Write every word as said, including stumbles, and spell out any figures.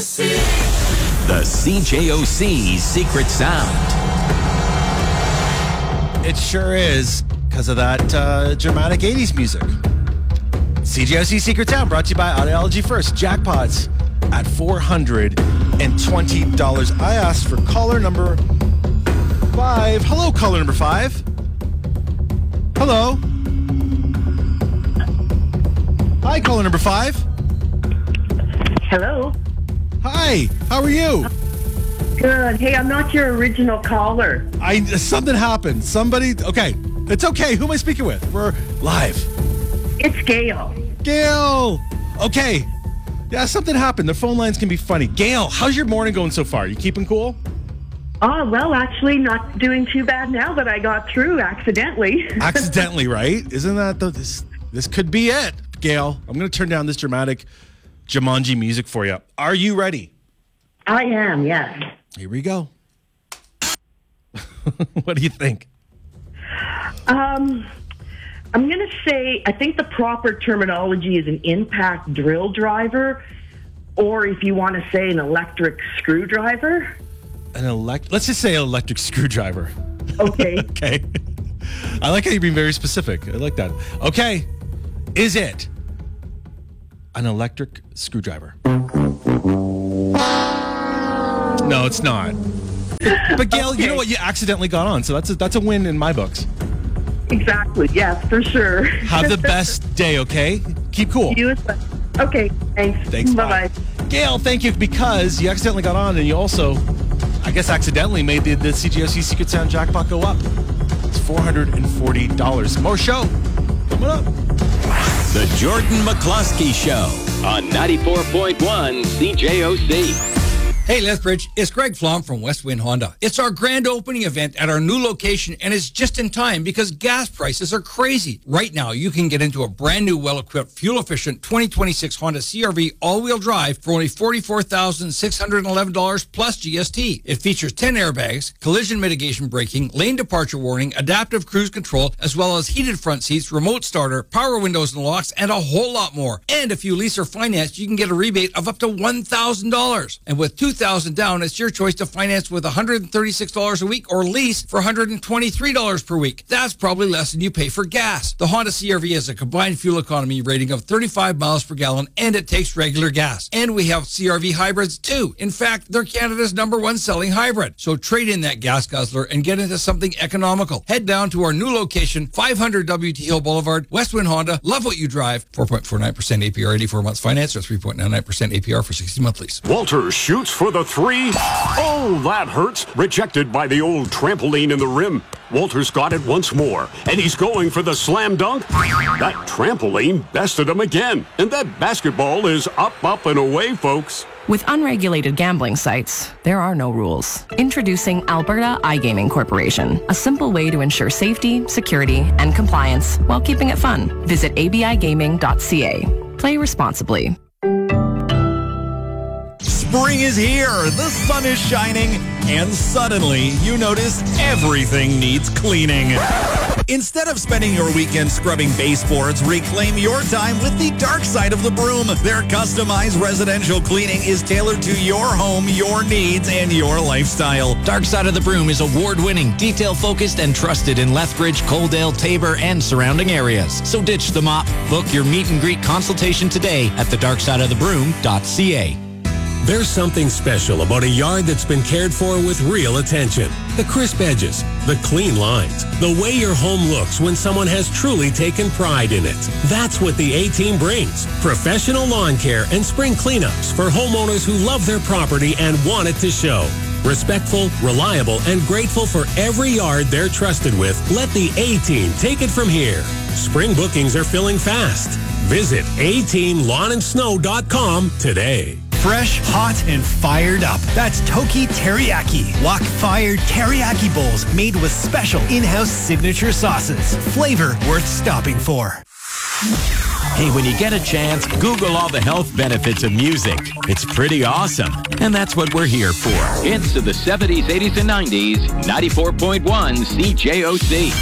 C. The C J O C Secret Sound. It sure is, because of that uh, dramatic eighties music. C J O C Secret Sound, brought to you by Audiology First. Jackpots at four hundred twenty dollars. I asked for caller number five. Hello, caller number five. Hello. Hi, caller number five. Hello. Hi, how are you? Good. Hey, I'm not your original caller. I something happened. Somebody. Okay, it's okay. Who am I speaking with? We're live. It's Gail. Gail. Okay. Yeah, something happened. The phone lines can be funny. Gail, how's your morning going so far? You keeping cool? Oh, well, actually, not doing too bad now that I got through accidentally. Accidentally, right? Isn't that the, this? This could be it, Gail. I'm going to turn down this dramatic Jumanji music for you. Are you ready? I am. Yes. Here we go. What do you think? Um, I'm going to say I think the proper terminology is an impact drill driver, or if you want to say an electric screwdriver. An elect. Let's just say an electric screwdriver. Okay. Okay. I like how you're being very specific. I like that. Okay. Is it an electric screwdriver? No, it's not. But Gail, okay. You know what? You accidentally got on, so that's a, that's a win in my books. Exactly. Yes, for sure. Have the best day, okay? Keep cool. You as well. Okay, thanks. Thanks. Bye-bye. Bye. Gail, thank you, because you accidentally got on, and you also, I guess, accidentally made the, the C J O C Secret Sound jackpot go up. It's four hundred forty dollars. More show coming up. The Jordan McCluskey Show on ninety-four point one C J O C. Hey, Lethbridge, it's Greg Flom from West Wind Honda. It's our grand opening event at our new location, and it's just in time because gas prices are crazy. Right now, you can get into a brand new, well-equipped, fuel-efficient twenty twenty-six Honda C R V all-wheel drive for only forty-four thousand six hundred eleven dollars plus G S T. It features ten airbags, collision mitigation braking, lane departure warning, adaptive cruise control, as well as heated front seats, remote starter, power windows and locks, and a whole lot more. And if you lease or finance, you can get a rebate of up to one thousand dollars. And with two thousand dollars down, it's your choice to finance with one hundred thirty-six dollars a week or lease for one hundred twenty-three dollars per week. That's probably less than you pay for gas. The Honda C R V has a combined fuel economy rating of thirty-five miles per gallon, and it takes regular gas. And we have C R V hybrids too. In fact, they're Canada's number one selling hybrid. So trade in that gas guzzler and get into something economical. Head down to our new location, five hundred W T Hill Boulevard, Westwind Honda. Love what you drive. four point four nine percent A P R, eighty-four months finance, or three point nine nine percent A P R for sixty month lease. Walter shoots for the three. Oh, that hurts. Rejected by the old trampoline in the rim. Walter's got it once more, and he's going for the slam dunk. That trampoline bested him again, and that basketball is up, up, and away, folks. With unregulated gambling sites, there are no rules. Introducing Alberta iGaming Corporation, a simple way to ensure safety, security, and compliance while keeping it fun. Visit a b i gaming dot c a. Play responsibly. Spring is here, the sun is shining, and suddenly you notice everything needs cleaning. Instead of spending your weekend scrubbing baseboards, reclaim your time with the Dark Side of the Broom. Their customized residential cleaning is tailored to your home, your needs, and your lifestyle. Dark Side of the Broom is award-winning, detail-focused, and trusted in Lethbridge, Coaldale, Tabor, and surrounding areas. So ditch the mop. Book your meet and greet consultation today at the dark side of the broom dot c a. There's something special about a yard that's been cared for with real attention. The crisp edges, the clean lines, the way your home looks when someone has truly taken pride in it. That's what the A-Team brings. Professional lawn care and spring cleanups for homeowners who love their property and want it to show. Respectful, reliable, and grateful for every yard they're trusted with, let the A-Team take it from here. Spring bookings are filling fast. Visit a team lawn and snow dot com today. Fresh, hot, and fired up. That's Toki Teriyaki. Wok-fired teriyaki bowls made with special in-house signature sauces. Flavor worth stopping for. Hey, when you get a chance, Google all the health benefits of music. It's pretty awesome. And that's what we're here for. Hits of the seventies, eighties, and nineties, ninety-four point one C J O C.